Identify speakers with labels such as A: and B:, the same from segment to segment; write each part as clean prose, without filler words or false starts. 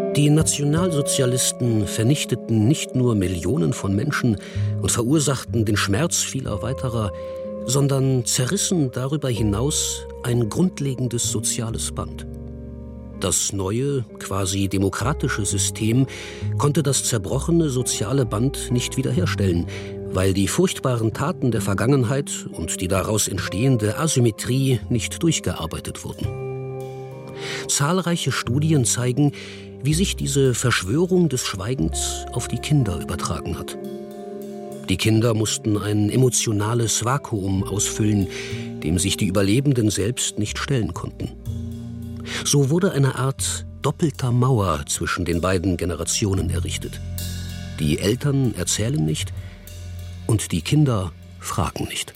A: Die Nationalsozialisten vernichteten nicht nur Millionen von Menschen und verursachten den Schmerz vieler weiterer, sondern zerrissen darüber hinaus ein grundlegendes soziales Band. Das neue, quasi demokratische System konnte das zerbrochene soziale Band nicht wiederherstellen, weil die furchtbaren Taten der Vergangenheit und die daraus entstehende Asymmetrie nicht durchgearbeitet wurden. Zahlreiche Studien zeigen, wie sich diese Verschwörung des Schweigens auf die Kinder übertragen hat. Die Kinder mussten ein emotionales Vakuum ausfüllen, dem sich die Überlebenden selbst nicht stellen konnten. So wurde eine Art doppelter Mauer zwischen den beiden Generationen errichtet. Die Eltern erzählen nicht und die Kinder fragen nicht.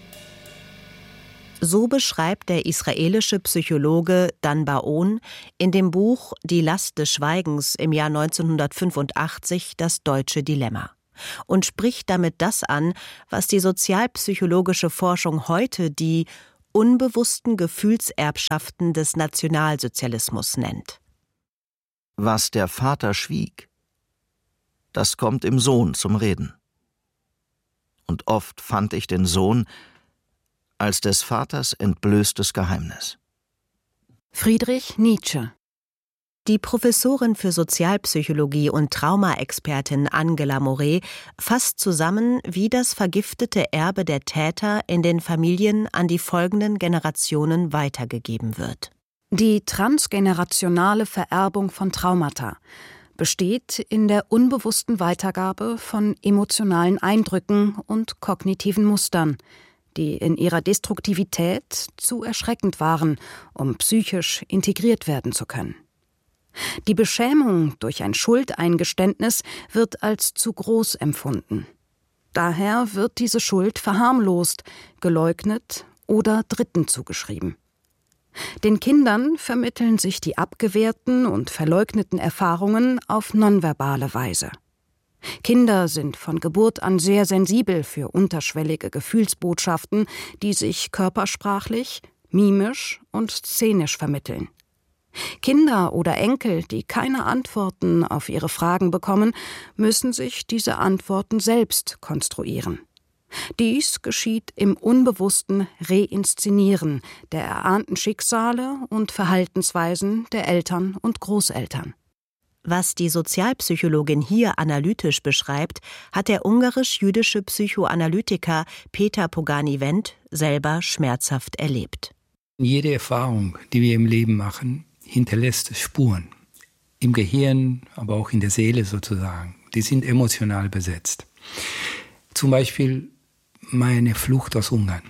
B: So beschreibt der israelische Psychologe Dan Bar-On in dem Buch »Die Last des Schweigens« im Jahr 1985 das deutsche Dilemma und spricht damit das an, was die sozialpsychologische Forschung heute die unbewussten Gefühlserbschaften des Nationalsozialismus nennt.
C: Was der Vater schwieg, das kommt im Sohn zum Reden. Und oft fand ich den Sohn als des Vaters entblößtes Geheimnis.
D: Friedrich Nietzsche.
B: Die Professorin für Sozialpsychologie und Traumaexpertin Angela Moret fasst zusammen, wie das vergiftete Erbe der Täter in den Familien an die folgenden Generationen weitergegeben wird.
D: Die transgenerationale Vererbung von Traumata besteht in der unbewussten Weitergabe von emotionalen Eindrücken und kognitiven Mustern, die in ihrer Destruktivität zu erschreckend waren, um psychisch integriert werden zu können. Die Beschämung durch ein Schuldeingeständnis wird als zu groß empfunden. Daher wird diese Schuld verharmlost, geleugnet oder Dritten zugeschrieben. Den Kindern vermitteln sich die abgewehrten und verleugneten Erfahrungen auf nonverbale Weise. Kinder sind von Geburt an sehr sensibel für unterschwellige Gefühlsbotschaften, die sich körpersprachlich, mimisch und szenisch vermitteln. Kinder oder Enkel, die keine Antworten auf ihre Fragen bekommen, müssen sich diese Antworten selbst konstruieren. Dies geschieht im unbewussten Reinszenieren der erahnten Schicksale und Verhaltensweisen der Eltern und Großeltern.
B: Was die Sozialpsychologin hier analytisch beschreibt, hat der ungarisch-jüdische Psychoanalytiker Peter Pogani-Wendt selber schmerzhaft erlebt.
E: Jede Erfahrung, die wir im Leben machen, hinterlässt Spuren. Im Gehirn, aber auch in der Seele sozusagen. Die sind emotional besetzt. Zum Beispiel meine Flucht aus Ungarn.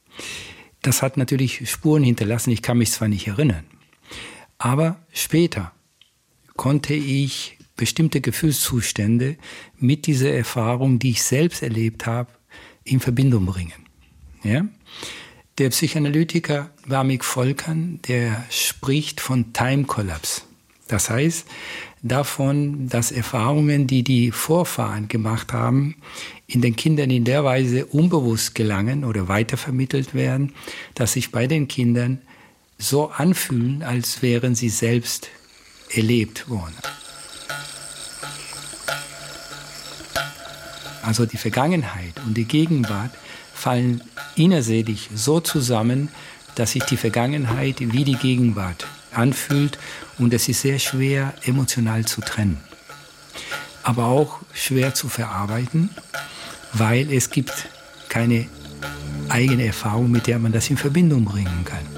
E: Das hat natürlich Spuren hinterlassen, ich kann mich zwar nicht erinnern, aber später konnte ich bestimmte Gefühlszustände mit dieser Erfahrung, die ich selbst erlebt habe, in Verbindung bringen. Ja? Der Psychoanalytiker Warmik Volkan, der spricht von Time Collapse. Das heißt davon, dass Erfahrungen, die die Vorfahren gemacht haben, in den Kindern in der Weise unbewusst gelangen oder weitervermittelt werden, dass sich bei den Kindern so anfühlen, als wären sie selbst erlebt worden. Also die Vergangenheit und die Gegenwart fallen innerseelisch so zusammen, dass sich die Vergangenheit wie die Gegenwart anfühlt und es ist sehr schwer, emotional zu trennen. Aber auch schwer zu verarbeiten, weil es gibt keine eigene Erfahrung, mit der man das in Verbindung bringen kann.